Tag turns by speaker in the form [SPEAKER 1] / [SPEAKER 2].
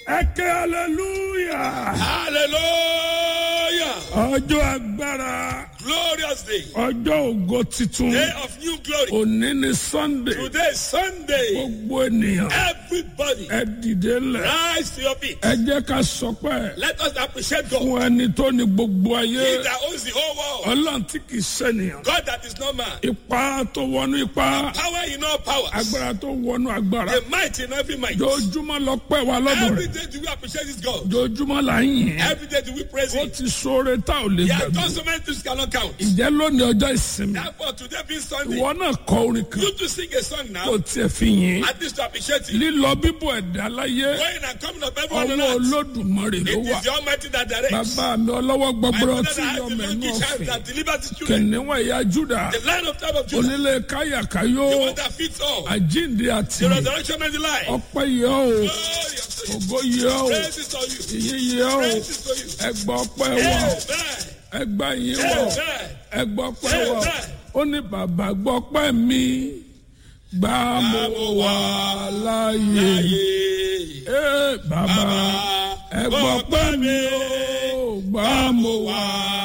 [SPEAKER 1] Eke hallelujah.
[SPEAKER 2] Hallelujah.
[SPEAKER 1] Ọjọ́ agbára.
[SPEAKER 2] Glorious day.
[SPEAKER 1] Ọjọ́ ògo titun.
[SPEAKER 2] Day of new glory.
[SPEAKER 1] Òní ni Sunday.
[SPEAKER 2] Today is Sunday.
[SPEAKER 1] Gbogbo ènìyàn.
[SPEAKER 2] Everybody,
[SPEAKER 1] Ẹ dìde lẹ̀.
[SPEAKER 2] rise to your feet.
[SPEAKER 1] Ẹ jẹ́ ká sọpẹ́.
[SPEAKER 2] Let us appreciate God.
[SPEAKER 1] Fún ẹni tó ní gbogbo
[SPEAKER 2] He
[SPEAKER 1] ayé.
[SPEAKER 2] that owns the whole world.
[SPEAKER 1] Ọlọ́run tí kìí ṣènìyàn.
[SPEAKER 2] God that is no man.
[SPEAKER 1] Ipa tó wọnú ipa.
[SPEAKER 2] Power in all powers.
[SPEAKER 1] Agbára tó wọnú agbára.
[SPEAKER 2] The might in every might.
[SPEAKER 1] Jojúmọ́ lọ pẹ́ wa lọ́dún
[SPEAKER 2] Every
[SPEAKER 1] rẹ̀.
[SPEAKER 2] day do we appreciate this God.
[SPEAKER 1] Jojúmọ́ là ń yìn.
[SPEAKER 2] Every day do we praise
[SPEAKER 1] Ó
[SPEAKER 2] Him.
[SPEAKER 1] ti sóore tá ò lè
[SPEAKER 2] He has done
[SPEAKER 1] gbàgbé.
[SPEAKER 2] so many things cannot count.
[SPEAKER 1] Ǹjẹ́ lónìí ọjọ́ ìsinmi?
[SPEAKER 2] Therefore, today being Sunday,
[SPEAKER 1] Ìwọ náà kọ orin kan.
[SPEAKER 2] you to sing a song
[SPEAKER 1] Kò
[SPEAKER 2] now.
[SPEAKER 1] tiẹ̀ fi yìn.
[SPEAKER 2] At least to appreciate Him.
[SPEAKER 1] Lílọ bíbọ̀ ẹ̀dá láyé.
[SPEAKER 2] Going and coming of everyone on
[SPEAKER 1] Ọwọ́
[SPEAKER 2] earth.
[SPEAKER 1] Olódùmarè ló
[SPEAKER 2] It
[SPEAKER 1] wà.
[SPEAKER 2] is the Almighty that directs.
[SPEAKER 1] Bàbá mi ọlọ́wọ́
[SPEAKER 2] My
[SPEAKER 1] gbọgbọrọ
[SPEAKER 2] father
[SPEAKER 1] tí
[SPEAKER 2] that has
[SPEAKER 1] yọ
[SPEAKER 2] the
[SPEAKER 1] mẹ́nu
[SPEAKER 2] monkey child
[SPEAKER 1] ọ̀fìn.
[SPEAKER 2] that delivers his children.
[SPEAKER 1] Kìnìún ẹ̀yà Júdà.
[SPEAKER 2] The Lion of tribe of Judah.
[SPEAKER 1] Onílé káyàkáyó.
[SPEAKER 2] The one that fits all.
[SPEAKER 1] Àjíǹde àti
[SPEAKER 2] The resurrection and the life.
[SPEAKER 1] ọpẹ́ yẹ o.
[SPEAKER 2] Glory unto you.
[SPEAKER 1] Ògo yẹ o.
[SPEAKER 2] Praise is to you.
[SPEAKER 1] Ìyìn yẹ o.
[SPEAKER 2] Praise is to you.
[SPEAKER 1] Ẹgbà ọpẹ́ wà.
[SPEAKER 2] Amen.
[SPEAKER 1] Ẹgbà yìí wà.
[SPEAKER 2] Amen.
[SPEAKER 1] Ẹgbà ọpẹ́ wà.
[SPEAKER 2] Amen.
[SPEAKER 1] Ó ní bàbá gbọ́ pẹ́ mi. Gbà mo wà láàyè.
[SPEAKER 2] Aye.
[SPEAKER 1] Bàbá ẹgbà ọpẹ́ mi o. Gbà mo wà